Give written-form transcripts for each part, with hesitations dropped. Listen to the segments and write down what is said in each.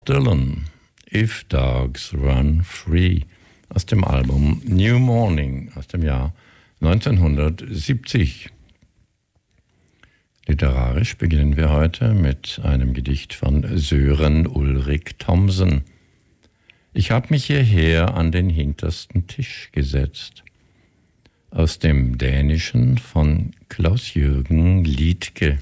Dylan, If Dogs Run Free, aus dem Album New Morning aus dem Jahr 1970. Literarisch beginnen wir heute mit einem Gedicht von Sören Ulrik Thomsen. Ich habe mich hierher an den hintersten Tisch gesetzt. Aus dem Dänischen von Klaus-Jürgen Liedtke.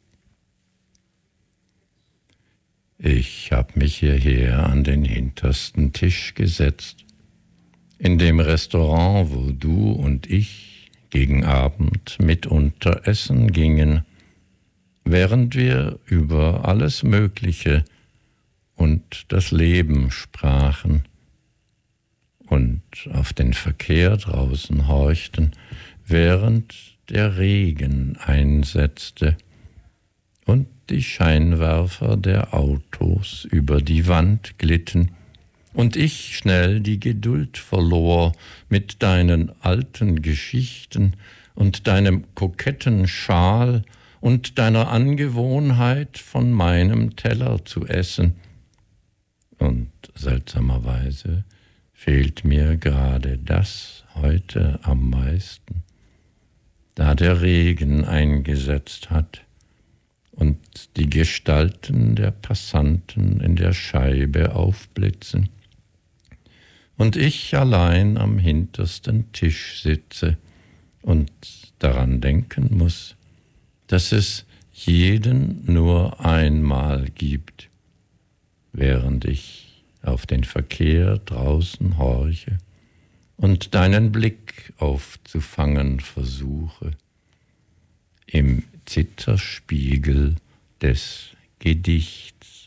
Ich habe mich hierher an den hintersten Tisch gesetzt. In dem Restaurant, wo du und ich gegen Abend mitunter essen gingen, während wir über alles Mögliche und das Leben sprachen und auf den Verkehr draußen horchten, während der Regen einsetzte und die Scheinwerfer der Autos über die Wand glitten und ich schnell die Geduld verlor mit deinen alten Geschichten und deinem koketten Schal und deiner Angewohnheit, von meinem Teller zu essen. Und seltsamerweise fehlt mir gerade das heute am meisten, da der Regen eingesetzt hat und die Gestalten der Passanten in der Scheibe aufblitzen und ich allein am hintersten Tisch sitze und daran denken muss, dass es jeden nur einmal gibt, während ich auf den Verkehr draußen horche und deinen Blick aufzufangen versuche, im Zitterspiegel des Gedichts.